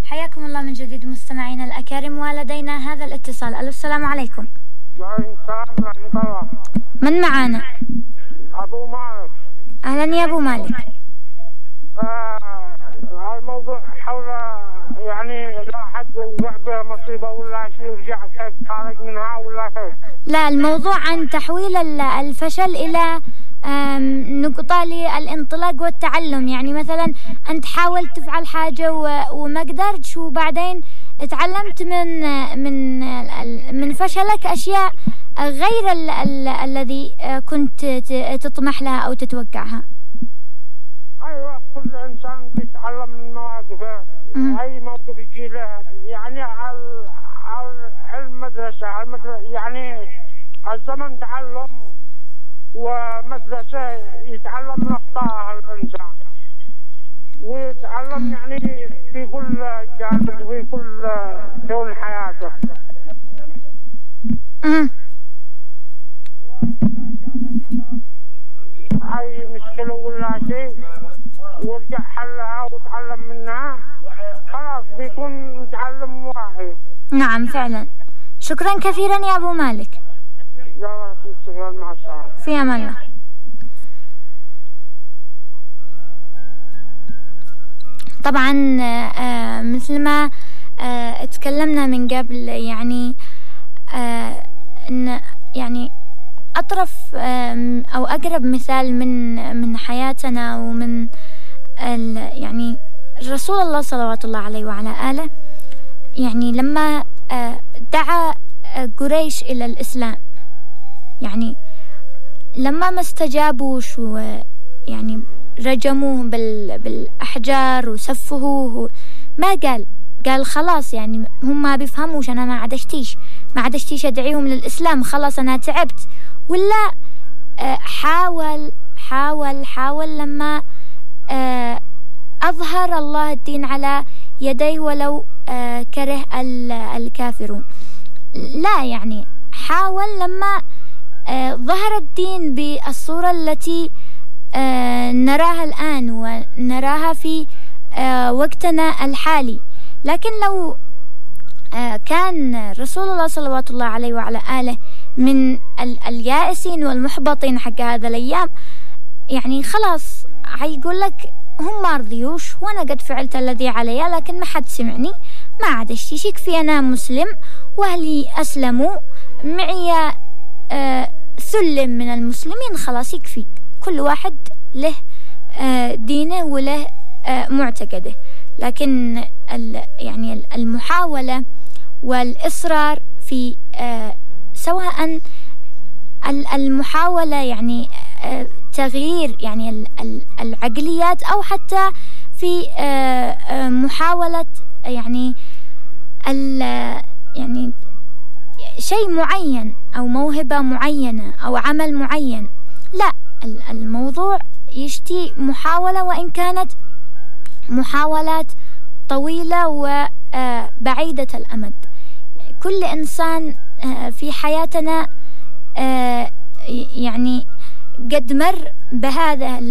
حياكم الله من جديد مستمعينا الأكارم، ولدينا هذا الاتصال. ألو، السلام عليكم. وعليكم السلام ورحمة الله. من معانا؟ أبو مالك. أهلا يا أبو مالك. الموضوع حول يعني لا حد وقع به مصيبة ولا شيء يرجع كيف خارج منها ولا كيف؟ لا، الموضوع عن تحويل الفشل إلى نقطة للانطلاق والتعلم. يعني مثلا أنت حاولت تفعل حاجة وما قدرتش، وبعدين تعلمت من فشلك أشياء غير الذي كنت تطمح لها أو تتوقعها. أيوة، كل إنسان بيتعلم من مواقفه. أي موقف يجي له يعني على المدرسة يعني الزمن تعلم، ومدرسة يتعلم من أخطائه الإنسان، ويتعلم يعني في كل جانب وفي كل شؤون حياته. أي مشكلة ولا شيء ورجع حلها وتعلم منها، خلاص بيكون متعلم واعي. نعم فعلا. شكرا كثيرا يا أبو مالك. يلا شكرا، مع السلامة. في أمان الله. طبعا مثل ما اتكلمنا من قبل، يعني إن يعني أطرف أو أقرب مثال من حياتنا ومن يعني رسول الله صلوات الله عليه وعلى آله، يعني لما دعا قريش إلى الإسلام، يعني لما ما استجابوش ويعني رجموه بالأحجار وسفهوه، ما قال خلاص، يعني هم ما بيفهموش، أنا ما عدشتيش أدعيهم للإسلام، خلاص أنا تعبت. ولا حاول لما أظهر الله الدين على يديه ولو كره الكافرون. لا، يعني حاول لما ظهر الدين بالصورة التي نراها الآن ونراها في وقتنا الحالي. لكن لو كان رسول الله صلوات الله عليه وعلى آله من اليائسين والمحبطين حق هذا الأيام، يعني خلاص هيقول لك هم ما رضيوش وأنا قد فعلت الذي علي، لكن ما حد سمعني، ما عاد اشتيش، يكفي أنا مسلم وأهلي أسلموا معي سلم من المسلمين، خلاص يكفي، كل واحد له دينه وله معتقده. لكن يعني المحاولة والإصرار في سواء المحاولة يعني تغيير يعني العقليات، أو حتى في محاولة يعني يعني شيء معين أو موهبة معينة أو عمل معين. لا، الموضوع يشتي محاولة، وإن كانت محاولات طويلة وبعيدة الأمد. كل إنسان في حياتنا يعني قد مر بهذا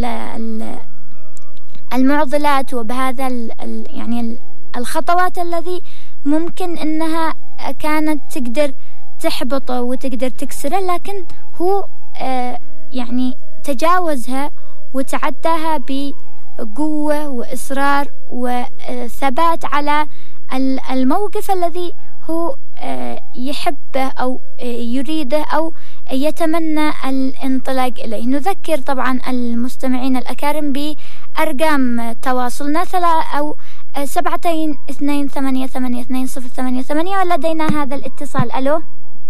المعضلات وبهذا يعني الخطوات الذي ممكن إنها كانت تقدر تحبطه وتقدر تكسره، لكن هو يعني تجاوزها وتعداها بقوة وإصرار وثبات على الموقف الذي هو يحبه أو يريده أو يتمنى الانطلاق إليه. نذكر طبعا المستمعين الأكارم بأرقام تواصلنا 72288208 ولدينا هذا الاتصال. ألو،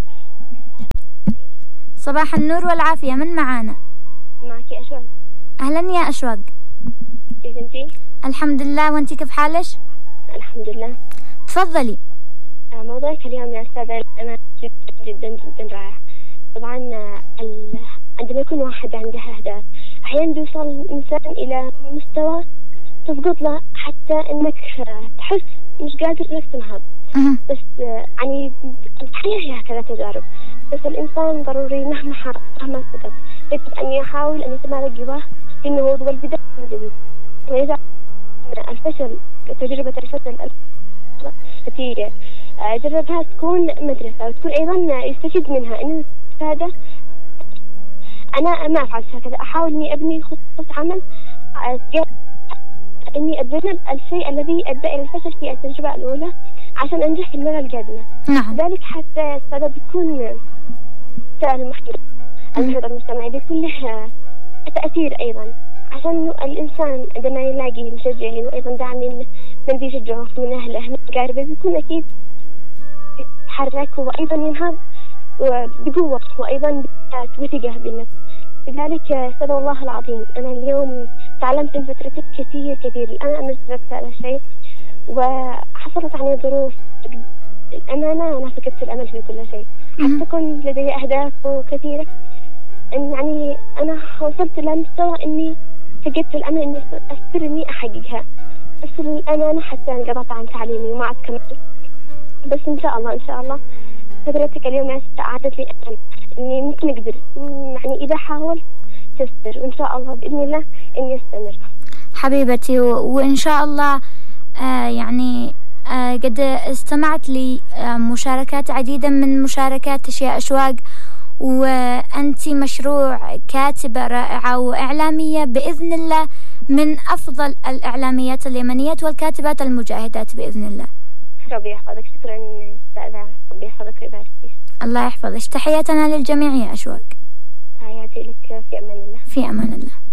صباح النور والعافية، من معانا؟ معك أشواق. أهلا يا أشواق، كيف أنتي؟ الحمد لله، وأنتي كيف حالش؟ الحمد لله. تفضلي. موضوعك اليوم يا أستاذة أنا جدا رائع. طبعا عندما يكون واحد عنده أهداف أحيانا بيوصل الإنسان إلى مستوى تسقط له حتى إنك تحس مش قادر إنك تنهض. بس يعني الحياة هي هكذا تجارب، بس الإنسان ضروري مهما سقط يجب أن يحاول أن يتمالك جواه في النهوض والبداية من جديد. وإذا الفشل، تجربة الفشل التي جربها تكون مدرسة وتكون أيضا يستفيد منها. إن الاستفادة أنا ما أفعل هكذا، أحاول إني أبني خطة عمل إني أتجنب الشيء الذي أدى إلى الفشل في التجربة الأولى عشان أنجح في المرة القادمة. نعم. ذلك حتى السبب بيكون سائل المحيط المجتمعي بيكون له تأثير أيضا، عشان الإنسان عندما يلاقي مشجعين وأيضا داعمين من بيشجعه من أهله من أقاربه بيكون أكيد يتحرك وأيضا ينهض بقوة وأيضا وثقة بالنفس. لذلك أسأل الله العظيم أنا اليوم تعلمت من فترتك كثير. الآن أنا جربت هذا الشيء وحصلت عني ظروف الأمانة، أنا فقدت الأمل في كل شيء حتى كن لدي أهداف كثيرة. إن يعني أنا وصلت إلى مستوى إني فقدت الأمل إني أستر إني أحققها، بس الأمانة حتى انقطعت عن تعليمي وما عاد كملت. بس إن شاء الله فترتك اليوم أعادت لي أمل إني ممكن أقدر، يعني إذا حاولت تستر، وإن شاء الله بإذن الله إني أستمر حبيبتي. وإن شاء الله يعني قد استمعت لي مشاركات عديدة من مشاركات أشياء أشواق، وأنت مشروع كاتبة رائعة وإعلامية بإذن الله، من أفضل الإعلاميات اليمنيات والكاتبات المجاهدات بإذن الله. ربي يحفظك. شكرا أستاذة، ربي يحفظك ويبارك فيك. الله يحفظك. تحياتنا للجميع يا أشواق. تحياتي لك، في أمان الله. في أمان الله.